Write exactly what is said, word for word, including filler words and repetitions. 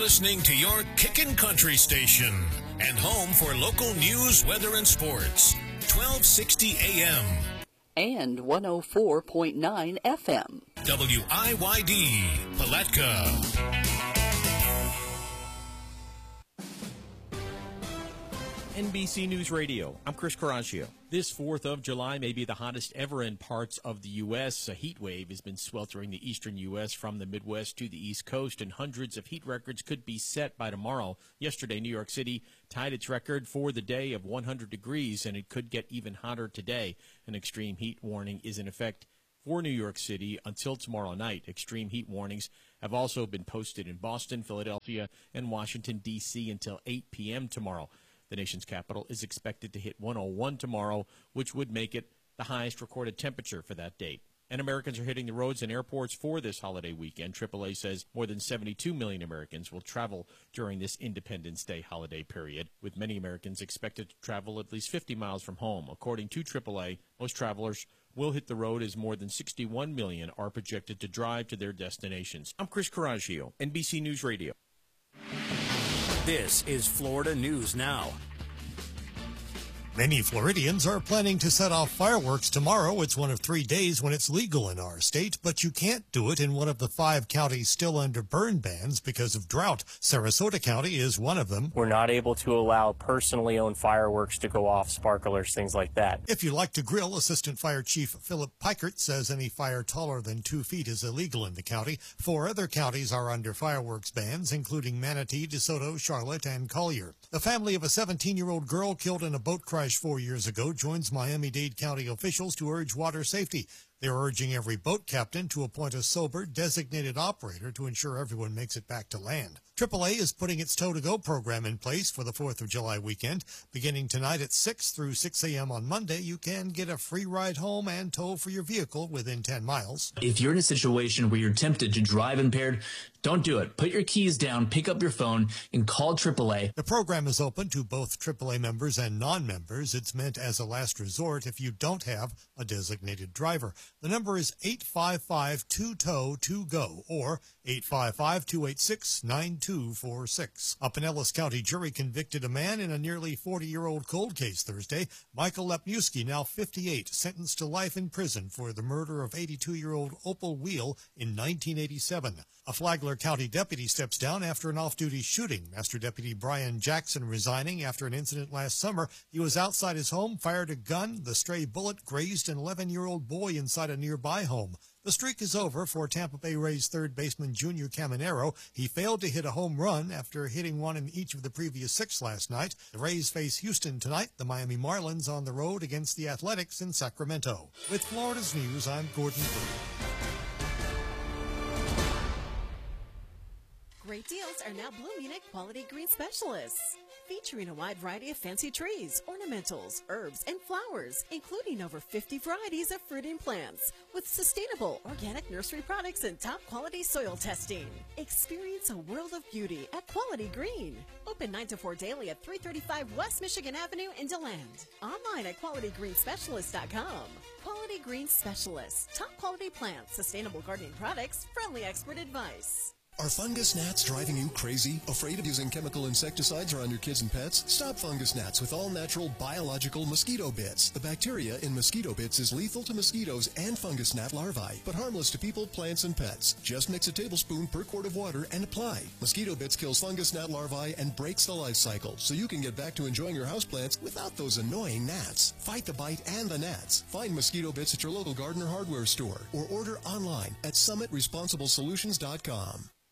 listening to your Kickin' Country station and home for local news, weather, and sports. twelve sixty A M. And one oh four point nine F M. W I Y D, Palatka. N B C News Radio, I'm Chris Caraccio. This fourth of July may be the hottest ever in parts of the U S A heat wave has been sweltering the eastern U S from the Midwest to the East Coast, and hundreds of heat records could be set by tomorrow. Yesterday, New York City tied its record for the day of one hundred degrees, and it could get even hotter today. An extreme heat warning is in effect for New York City until tomorrow night. Extreme heat warnings have also been posted in Boston, Philadelphia, and Washington, D C until eight p.m. tomorrow. The nation's capital is expected to hit one oh one tomorrow, which would make it the highest recorded temperature for that date. And Americans are hitting the roads and airports for this holiday weekend. triple A says more than seventy-two million Americans will travel during this Independence Day holiday period, with many Americans expected to travel at least fifty miles from home. According to triple A, most travelers will hit the road as more than sixty-one million are projected to drive to their destinations. I'm Chris Caraccio, N B C News Radio. This is Florida News Now. Many Floridians are planning to set off fireworks tomorrow. It's one of three days when it's legal in our state, but you can't do it in one of the five counties still under burn bans because of drought. Sarasota County is one of them. We're not able to allow personally owned fireworks to go off, sparklers, things like that. If you like to grill, Assistant Fire Chief Philip Pikert says any fire taller than two feet is illegal in the county. Four other counties are under fireworks bans, including Manatee, DeSoto, Charlotte, and Collier. The family of a seventeen-year-old girl killed in a boat crash four years ago joins Miami-Dade County officials to urge water safety. They're urging every boat captain to appoint a sober, designated operator to ensure everyone makes it back to land. triple A is putting its Tow-to-Go program in place for the fourth of July weekend. Beginning tonight at six through six a.m. on Monday, you can get a free ride home and tow for your vehicle within ten miles. If you're in a situation where you're tempted to drive impaired, don't do it. Put your keys down, pick up your phone, and call triple A. The program is open to both triple A members and non-members. It's meant as a last resort if you don't have a designated driver. The number is eight five five two tow two go or eight five five two eight six nine two four six. A Pinellas County jury convicted a man in a nearly forty-year-old cold case Thursday. Michael Lepniewski, now fifty-eight, sentenced to life in prison for the murder of eighty-two-year-old Opal Wheel in nineteen eighty-seven. A Flagler County deputy steps down after an off-duty shooting. Master Deputy Brian Jackson resigning after an incident last summer. He was outside his home, fired a gun. The stray bullet grazed an eleven-year-old boy inside a nearby home. The streak is over for Tampa Bay Rays third baseman Junior Caminero. He failed to hit a home run after hitting one in each of the previous six last night. The Rays face Houston tonight. The Miami Marlins on the road against the Athletics in Sacramento. With Florida's News, I'm Gordon Brewer. Great deals are now blooming at Quality Green Specialists, featuring a wide variety of fancy trees, ornamentals, herbs, and flowers, including over fifty varieties of fruiting plants, with sustainable organic nursery products and top-quality soil testing. Experience a world of beauty at Quality Green. Open nine to four daily at three thirty-five West Michigan Avenue in DeLand. Online at quality green specialist dot com. Quality Green Specialists. Top-quality plants, sustainable gardening products, friendly expert advice. Are fungus gnats driving you crazy? Afraid of using chemical insecticides around your kids and pets? Stop fungus gnats with all-natural biological mosquito bits. The bacteria in mosquito bits is lethal to mosquitoes and fungus gnat larvae, but harmless to people, plants, and pets. Just mix a tablespoon per quart of water and apply. Mosquito bits kills fungus gnat larvae and breaks the life cycle, so you can get back to enjoying your houseplants without those annoying gnats. Fight the bite and the gnats. Find mosquito bits at your local garden or hardware store, or order online at summit responsible solutions dot com.